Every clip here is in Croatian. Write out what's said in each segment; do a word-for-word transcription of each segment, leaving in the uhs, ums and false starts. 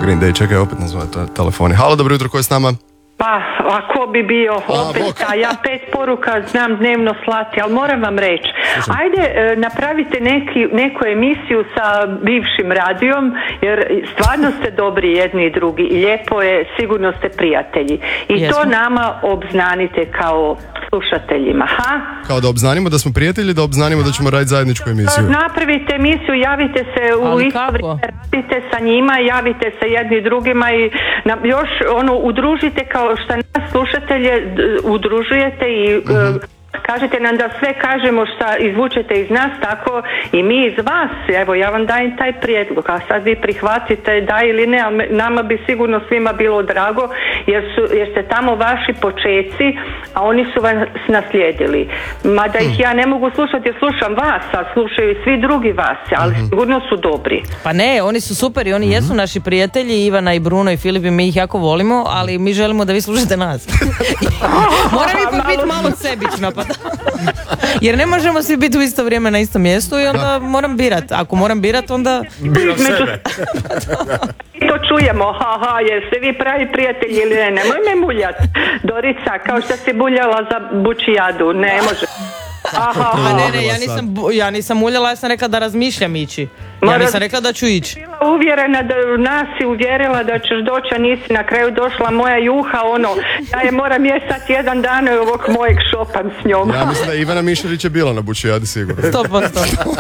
Green Day. Čekaj, opet nazvaju telefoni. Halo, dobro jutro, ko je s nama? Pa, a ko bi bio opet, a ja pet poruka znam dnevno slati, ali moram vam reći, ajde napravite neki, neku emisiju sa bivšim radijom, jer stvarno ste dobri jedni i drugi i lijepo je, sigurno ste prijatelji. I Jesmo. To nama obznanite kao slušateljima, ha? Kao da obznanimo da smo prijatelji, da obznanimo da ćemo raditi zajedničku emisiju. Napravite emisiju, javite se u isto vrijeme, radite sa njima, javite se jedni drugima i na, još ono, udružite kao što nas slušatelje udružujete i uh-huh. kažete nam da sve kažemo šta izvučete iz nas, tako i mi iz vas. Evo, ja vam dajem taj prijedlog, a sad vi prihvatite da ili ne, ali nama bi sigurno svima bilo drago, jer, su, jer ste tamo vaši počeci, a oni su vas naslijedili. Mada ih ja ne mogu slušati, jer slušam vas, a slušaju i svi drugi vas, ali mm-hmm. sigurno su dobri. Pa ne, oni su super i oni mm-hmm. jesu naši prijatelji, Ivana i Bruno i Filip, i mi ih jako volimo, ali mi želimo da vi slušate nas. Moram ipak biti malo sebična, pa da. Jer ne možemo svi biti u isto vrijeme na istom mjestu i onda moram birat. Ako moram birat, onda biram sebe. To čujemo, haha, jeste vi pravi prijatelji ili ne, nemoj me muljat. Dorica, kao što si buljala za bučijadu, ne može. Aha, aha. Ne, ne, ja nisam, ja nisam muljala, ja sam rekla da razmišljam ići. Ja nisam rekla da ću ići. Bila uvjerena da nas si uvjerila da ćeš doći, a nisi na kraju došla moja juha, ono, ja je moram jesati jedan dan ovog mojeg šopam s njom. Ja mislim da Ivana Mišarić je bila na bučijadi sigurno. Sto posto.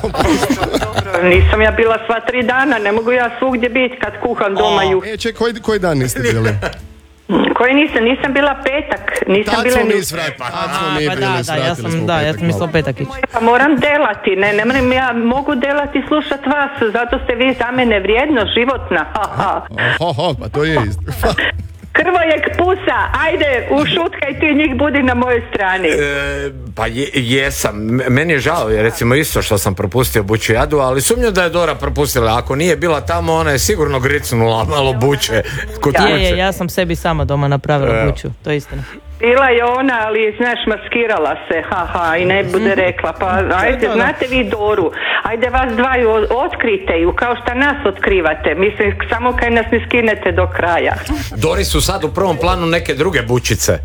Dobro, nisam ja bila sva tri dana, ne mogu ja svugdje biti kad kuham doma juha. E, ček, koji, koji dan niste bili? Koji nisam, nisam bila petak, nisam tad bila smo ni... mi svratili, tad smo mi bili, da, da, ja sam, da, ja sam mislila petak ići. Pa moram delati, ne, ne moram, ja mogu delati slušat vas, zato ste vi za mene vrijednost životna, ha, ha. Oho, pa to je isto. Krvojek pusa, ajde, ušutkaj ti njih, budi na mojoj strani. E, pa je, jesam, meni je žao, recimo isto što sam propustio bučijadu, ali sumnjam da je Dora propustila, ako nije bila tamo, ona je sigurno gricnula malo buče. Je, je, ja sam sebi sama doma napravila e. buču, to je istina. Bila je ona, ali znaš, maskirala se, haha, i ne bude rekla, pa ajde, znate vi Doru, ajde vas dvaju otkrite ju, kao što nas otkrivate, mislim, samo kaj nas ne skinete do kraja. Dori su sad u prvom planu neke druge bučice.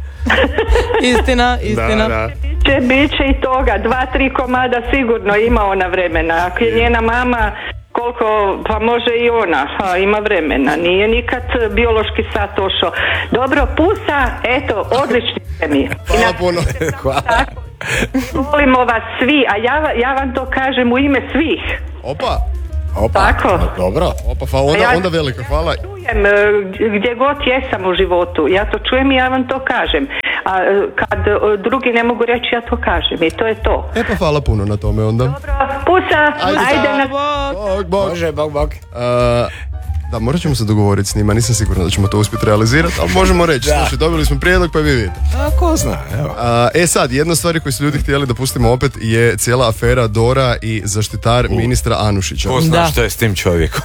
Istina, istina. Da, da. Biće, biće i toga, dva, tri komada sigurno ima ona vremena, ako je njena mama... Koliko, pa može i ona, ha, ima vremena, nije nikad biološki sat ošao. Dobro, pusa, eto, odlični ste mi. Hvala puno. Hvala. Volimo vas svi, a ja, ja vam to kažem u ime svih. Opa. Opa, tako. Dobro. Opa, fa, onda, ja onda velika, hvala. Čujem gdje god jesam u životu, ja to čujem i ja vam to kažem. A kad drugi ne mogu reći, ja to kažem i to je to. E pa hvala puno na tome onda. Dobro, pusa, ajde, ajde na... Bog, bog. Može, bog, bog. Uh, da, morat ćemo se dogovoriti s njima, nisam siguran da ćemo to uspjeti realizirati, ali možemo reći, slušaj, dobili smo prijedlog pa vi vidite. A, ko zna, evo. Uh, e sad, jedna stvar koju su ljudi htjeli da pustimo opet je cijela afera Dora i zaštitar uh. ministra Anušića. Ko zna što je s tim čovjekom?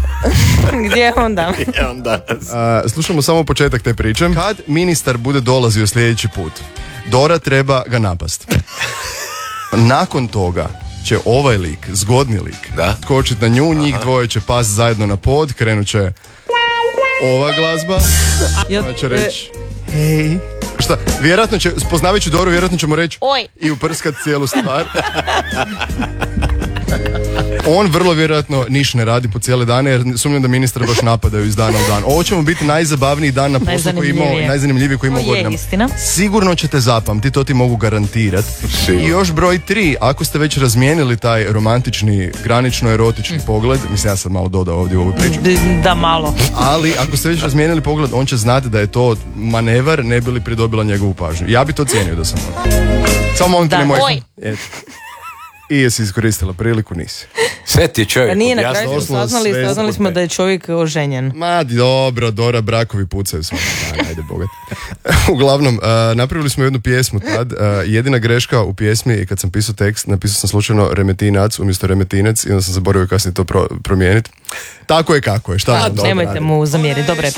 Gdje je on danas? Gdje je on danas? Uh, slušamo samo početak te priče. Kad ministar bude dolazio sljedeći put, Dora treba ga napast. Nakon toga će ovaj lik, zgodni lik, da? skočit na nju, njih dvoje će pas zajedno na pod, krenut će ova glazba, pa će reći hej. Šta, vjerojatno će, spoznavajući Doru, vjerojatno ćemo reći oj i uprskat cijelu stvar. On vrlo vjerojatno niš ne radi po cijele dane, jer sumnjam da ministra baš napadaju iz dana u dan. Ovo će mu biti najzabavniji dan na poslu koji imao, najzanimljiviji koji imao godinama. Sigurno ćete zapamtiti, to ti mogu garantirati. I još broj tri, ako ste već razmijenili taj romantični, granično erotični mm. pogled, mislim ja sam malo dodao ovdje u ovu priču. Da, malo. Ali ako ste već razmijenili pogled, on će znati da je to manevar, ne bi li pridobila njegovu pažnju. Ja bi to cijenio da sam on. Samo on ti ne moj. I jesi iskoristila priliku, nisi. Sve ti je čovjek. Nije na kraju saznali, saznali smo da je čovjek oženjen. Ma dobro, Dora, brakovi pucaju svaki dan, ajde bogat. Uglavnom, uh, napravili smo jednu pjesmu tad. Uh, jedina greška u pjesmi je kad sam pisao tekst, napisao sam slučajno Remetinac umjesto Remetinec i onda sam zaboravio kasnije to pro, promijeniti. Tako je kako je, šta vam dobro. Nemojte mu zamjeriti, dobro je.